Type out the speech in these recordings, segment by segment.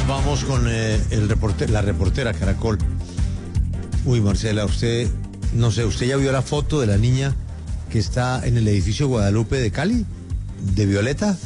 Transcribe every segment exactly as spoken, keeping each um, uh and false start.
Vamos con eh, el reporte, la reportera Caracol. Uy, Marcela, usted, no sé, ¿usted ya vio la foto de la niña que está en el edificio Guadalupe de Cali, de Violeta?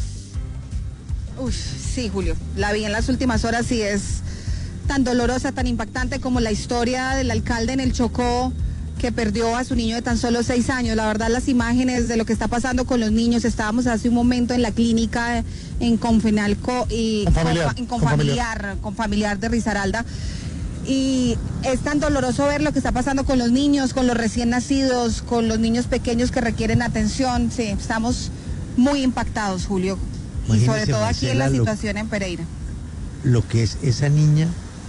Uy, sí, Julio, la vi en las últimas horas y es tan dolorosa, tan impactante como la historia del alcalde en el Chocó, que perdió a su niño de tan solo seis años. La verdad, las imágenes de lo que está pasando con los niños, estábamos hace un momento en la clínica en Confenalco y con familiar, con, con, con familiar, familiar, con familiar de Risaralda. Y es tan doloroso ver lo que está pasando con los niños, con los recién nacidos, con los niños pequeños que requieren atención. Sí, estamos muy impactados, Julio. Imagínese, y sobre todo aquí Marcela, en la lo, situación en Pereira. Lo que es esa niña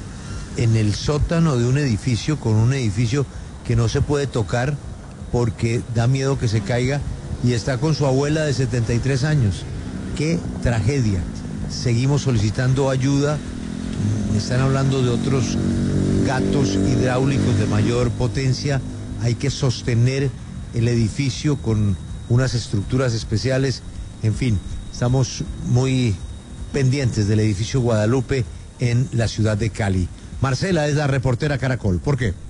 en el sótano de un edificio, con un edificio que no se puede tocar porque da miedo que se caiga, y está con su abuela de setenta y tres años. ¡Qué tragedia! Seguimos solicitando ayuda. Están hablando de otros gatos hidráulicos de mayor potencia. Hay que sostener el edificio con unas estructuras especiales. En fin, estamos muy pendientes del edificio Guadalupe en la ciudad de Cali. Marcela es la reportera Caracol. ¿Por qué?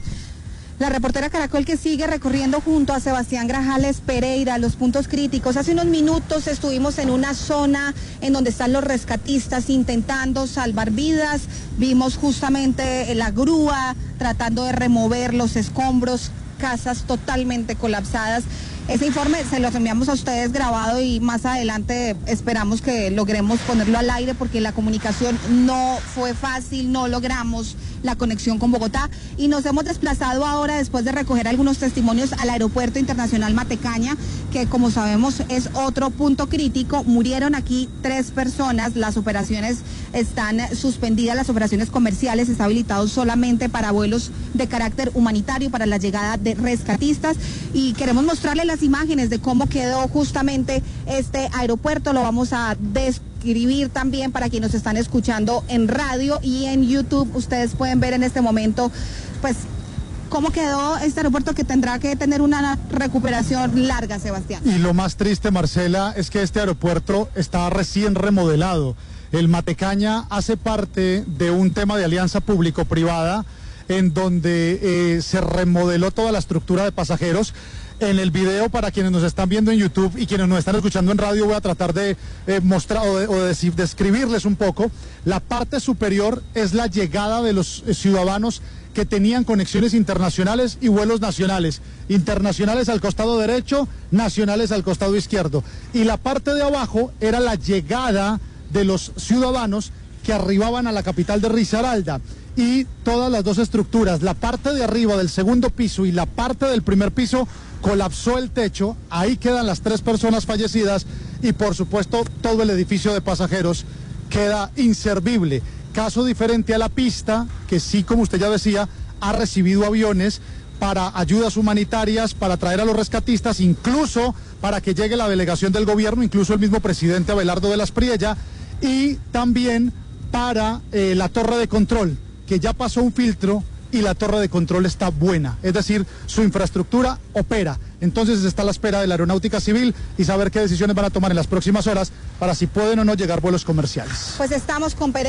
La reportera Caracol que sigue recorriendo junto a Sebastián Grajales Pereira los puntos críticos. Hace unos minutos estuvimos en una zona en donde están los rescatistas intentando salvar vidas. Vimos justamente la grúa tratando de remover los escombros, casas totalmente colapsadas. Ese informe se los enviamos a ustedes grabado y más adelante esperamos que logremos ponerlo al aire porque la comunicación no fue fácil, no logramos la conexión con Bogotá y nos hemos desplazado ahora después de recoger algunos testimonios al Aeropuerto Internacional Matecaña, que como sabemos es otro punto crítico. Murieron aquí tres personas, las operaciones están suspendidas, las operaciones comerciales, está habilitado solamente para vuelos de carácter humanitario, para la llegada de rescatistas, y queremos mostrarles las imágenes de cómo quedó justamente este aeropuerto. Lo vamos a describir también para quienes nos están escuchando en radio y en YouTube. Ustedes pueden ver en este momento pues cómo quedó este aeropuerto, que tendrá que tener una recuperación larga, Sebastián. Y lo más triste, Marcela, es que este aeropuerto está recién remodelado. El Matecaña hace parte de un tema de alianza público-privada en donde eh, se remodeló toda la estructura de pasajeros. En el video, para quienes nos están viendo en YouTube y quienes nos están escuchando en radio, voy a tratar de eh, mostrar o de, o de describirles un poco. La parte superior es la llegada de los eh, ciudadanos que tenían conexiones internacionales y vuelos nacionales. Internacionales al costado derecho, nacionales al costado izquierdo. Y la parte de abajo era la llegada de los ciudadanos que arribaban a la capital de Risaralda. Y todas las dos estructuras, la parte de arriba del segundo piso y la parte del primer piso, colapsó el techo. Ahí quedan las tres personas fallecidas y por supuesto todo el edificio de pasajeros queda inservible. Caso diferente a la pista, que sí, como usted ya decía, ha recibido aviones para ayudas humanitarias, para traer a los rescatistas, incluso para que llegue la delegación del gobierno, incluso el mismo presidente Abelardo de las Priella, y también para eh, la torre de control, que ya pasó un filtro y la torre de control está buena, es decir, su infraestructura opera. Entonces está a la espera de la Aeronáutica Civil y saber qué decisiones van a tomar en las próximas horas para si pueden o no llegar vuelos comerciales. Pues estamos con Pereira.